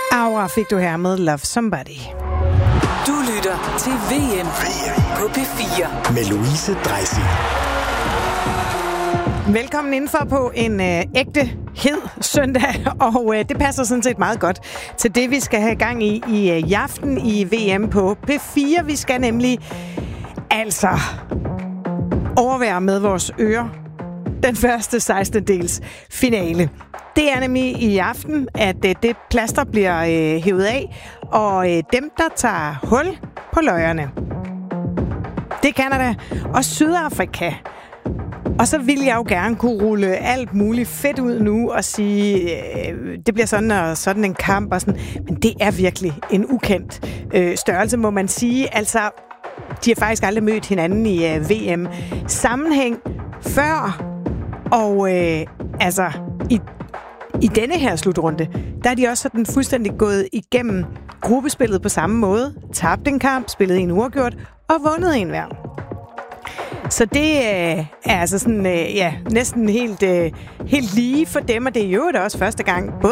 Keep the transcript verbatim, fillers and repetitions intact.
Aura fik du her med Love Somebody. Du lytter til V M på P fire med Louise Dreisig. Velkommen indenfor på en øh, ægte hed søndag, og øh, det passer sådan set meget godt til det, vi skal have gang i i, øh, i aften i V M på P fire. Vi skal nemlig altså overvære med vores ører den første sekstendedels finale. Det er nemlig i aften, at øh, det plaster bliver øh, hævet af, og øh, dem, der tager hul på løjerne, det er Canada og Sydafrika. Og så vil jeg jo gerne kunne rulle alt muligt fedt ud nu og sige, øh, det bliver sådan og sådan en kamp og sådan. Men det er virkelig en ukendt øh, størrelse, må man sige. Altså, de har faktisk aldrig mødt hinanden i øh, V M-sammenhæng før. Og øh, altså, i, i denne her slutrunde, der er de også sådan fuldstændig gået igennem gruppespillet på samme måde. Tabt en kamp, spillet en uafgjort og vundet en hver. Så det øh, er altså sådan, øh, ja, næsten helt, øh, helt lige for dem, og det er jo også første gang, både